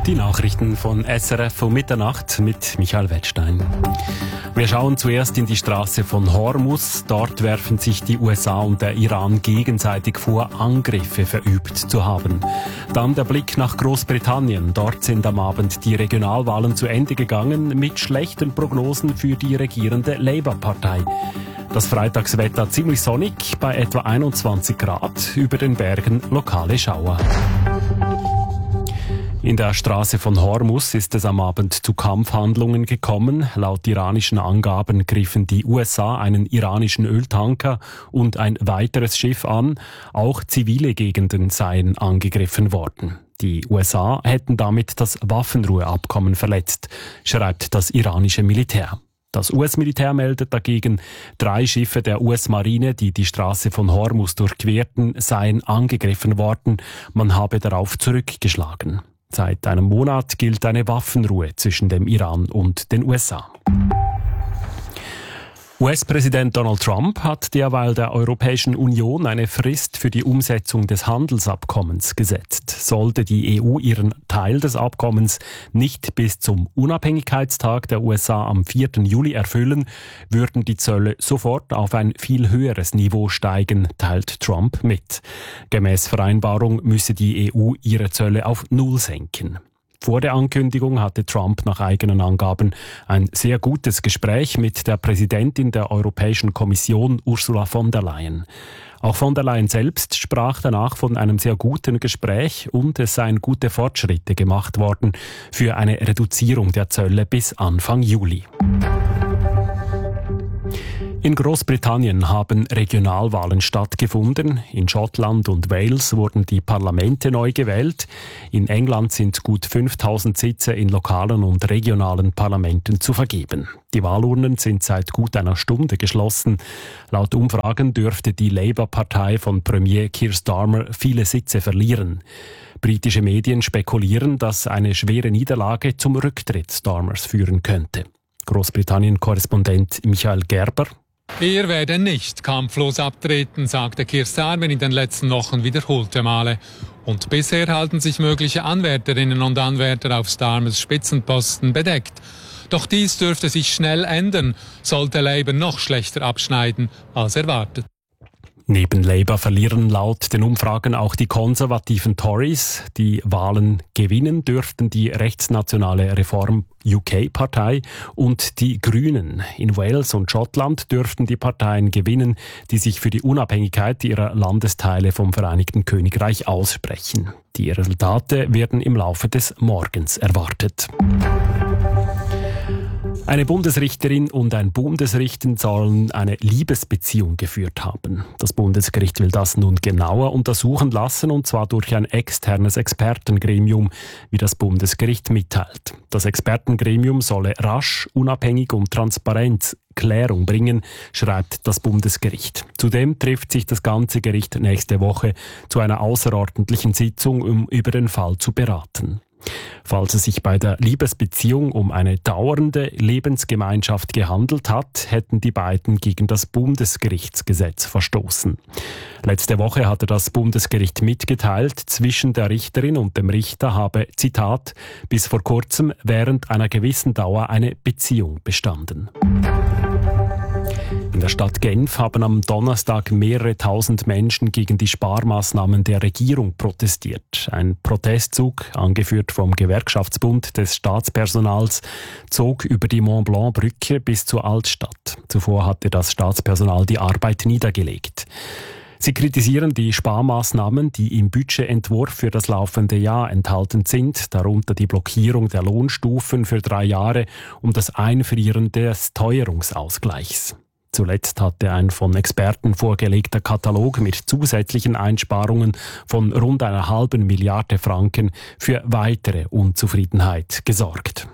Die Nachrichten von SRF um Mitternacht mit Michael Wettstein. Wir schauen zuerst in die Straße von Hormuz. Dort werfen sich die USA und der Iran gegenseitig vor, Angriffe verübt zu haben. Dann der Blick nach Großbritannien. Dort sind am Abend die Regionalwahlen zu Ende gegangen mit schlechten Prognosen für die regierende Labour-Partei. Das Freitagswetter ziemlich sonnig, bei etwa 21 Grad, über den Bergen lokale Schauer. In der Straße von Hormuz ist es am Abend zu Kampfhandlungen gekommen. Laut iranischen Angaben griffen die USA einen iranischen Öltanker und ein weiteres Schiff an. Auch zivile Gegenden seien angegriffen worden. Die USA hätten damit das Waffenruheabkommen verletzt, schreibt das iranische Militär. Das US-Militär meldet dagegen, 3 Schiffe der US-Marine, die die Straße von Hormuz durchquerten, seien angegriffen worden. Man habe darauf zurückgeschlagen. Seit einem Monat gilt eine Waffenruhe zwischen dem Iran und den USA. US-Präsident Donald Trump hat derweil der Europäischen Union eine Frist für die Umsetzung des Handelsabkommens gesetzt. Sollte die EU ihren Teil des Abkommens nicht bis zum Unabhängigkeitstag der USA am 4. Juli erfüllen, würden die Zölle sofort auf ein viel höheres Niveau steigen, teilt Trump mit. Gemäß Vereinbarung müsse die EU ihre Zölle auf 0 senken. Vor der Ankündigung hatte Trump nach eigenen Angaben ein sehr gutes Gespräch mit der Präsidentin der Europäischen Kommission, Ursula von der Leyen. Auch von der Leyen selbst sprach danach von einem sehr guten Gespräch und es seien gute Fortschritte gemacht worden für eine Reduzierung der Zölle bis Anfang Juli. In Großbritannien haben Regionalwahlen stattgefunden. In Schottland und Wales wurden die Parlamente neu gewählt. In England sind gut 5000 Sitze in lokalen und regionalen Parlamenten zu vergeben. Die Wahlurnen sind seit gut einer Stunde geschlossen. Laut Umfragen dürfte die Labour-Partei von Premier Keir Starmer viele Sitze verlieren. Britische Medien spekulieren, dass eine schwere Niederlage zum Rücktritt Starmers führen könnte. Großbritannien-Korrespondent Michael Gerber. Er werde nicht kampflos abtreten, sagte Keir Starmer in den letzten Wochen wiederholte Male. Und bisher halten sich mögliche Anwärterinnen und Anwärter auf Starmers Spitzenposten bedeckt. Doch dies dürfte sich schnell ändern, sollte Labour noch schlechter abschneiden als erwartet. Neben Labour verlieren laut den Umfragen auch die konservativen Tories. Die Wahlen gewinnen dürften die rechtsnationale Reform-UK-Partei und die Grünen. In Wales und Schottland dürften die Parteien gewinnen, die sich für die Unabhängigkeit ihrer Landesteile vom Vereinigten Königreich aussprechen. Die Resultate werden im Laufe des Morgens erwartet. Eine Bundesrichterin und ein Bundesrichter sollen eine Liebesbeziehung geführt haben. Das Bundesgericht will das nun genauer untersuchen lassen, und zwar durch ein externes Expertengremium, wie das Bundesgericht mitteilt. Das Expertengremium solle rasch, unabhängig und transparent Klärung bringen, schreibt das Bundesgericht. Zudem trifft sich das ganze Gericht nächste Woche zu einer außerordentlichen Sitzung, um über den Fall zu beraten. Falls es sich bei der Liebesbeziehung um eine dauernde Lebensgemeinschaft gehandelt hat, hätten die beiden gegen das Bundesgerichtsgesetz verstoßen. Letzte Woche hatte das Bundesgericht mitgeteilt, zwischen der Richterin und dem Richter habe, Zitat, bis vor kurzem während einer gewissen Dauer eine Beziehung bestanden. In der Stadt Genf haben am Donnerstag mehrere tausend Menschen gegen die Sparmaßnahmen der Regierung protestiert. Ein Protestzug, angeführt vom Gewerkschaftsbund des Staatspersonals, zog über die Mont-Blanc-Brücke bis zur Altstadt. Zuvor hatte das Staatspersonal die Arbeit niedergelegt. Sie kritisieren die Sparmaßnahmen, die im Budgetentwurf für das laufende Jahr enthalten sind, darunter die Blockierung der Lohnstufen für 3 Jahre und das Einfrieren des Teuerungsausgleichs. Zuletzt hatte ein von Experten vorgelegter Katalog mit zusätzlichen Einsparungen von rund 1,5 Milliarde Franken für weitere Unzufriedenheit gesorgt.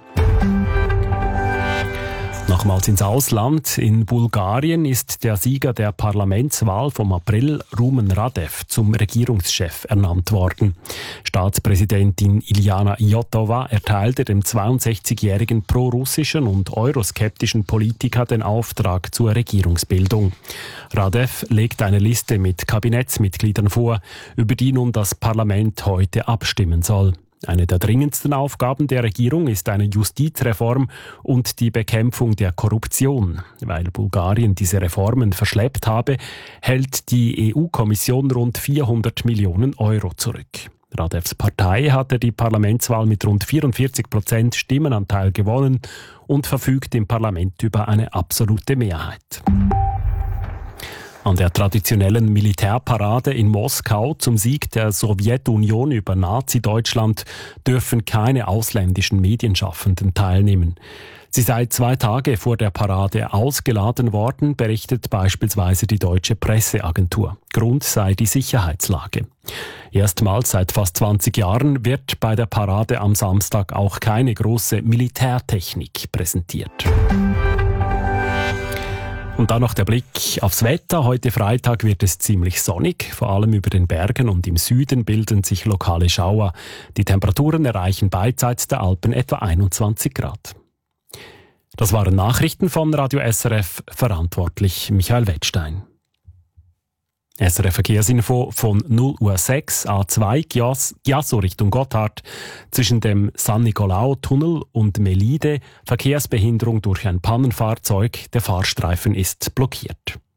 Nochmals ins Ausland. In Bulgarien ist der Sieger der Parlamentswahl vom April, Rumen Radev, zum Regierungschef ernannt worden. Staatspräsidentin Iliana Iotova erteilte dem 62-jährigen prorussischen und euroskeptischen Politiker den Auftrag zur Regierungsbildung. Radev legt eine Liste mit Kabinettsmitgliedern vor, über die nun das Parlament heute abstimmen soll. Eine der dringendsten Aufgaben der Regierung ist eine Justizreform und die Bekämpfung der Korruption. Weil Bulgarien diese Reformen verschleppt habe, hält die EU-Kommission rund 400 Millionen Euro zurück. Radevs Partei hatte die Parlamentswahl mit rund 44% Stimmenanteil gewonnen und verfügt im Parlament über eine absolute Mehrheit. An der traditionellen Militärparade in Moskau zum Sieg der Sowjetunion über Nazi-Deutschland dürfen keine ausländischen Medienschaffenden teilnehmen. Sie sei 2 Tage vor der Parade ausgeladen worden, berichtet beispielsweise die Deutsche Presseagentur. Grund sei die Sicherheitslage. Erstmals seit fast 20 Jahren wird bei der Parade am Samstag auch keine große Militärtechnik präsentiert. Und dann noch der Blick aufs Wetter. Heute Freitag wird es ziemlich sonnig. Vor allem über den Bergen und im Süden bilden sich lokale Schauer. Die Temperaturen erreichen beidseits der Alpen etwa 21 Grad. Das waren Nachrichten von Radio SRF, verantwortlich Michael Wettstein. SRF Verkehrsinfo von 0:06 A2 Chiasso Richtung Gotthard. Zwischen dem San Nicolao-Tunnel und Melide Verkehrsbehinderung durch ein Pannenfahrzeug. Der Fahrstreifen ist blockiert.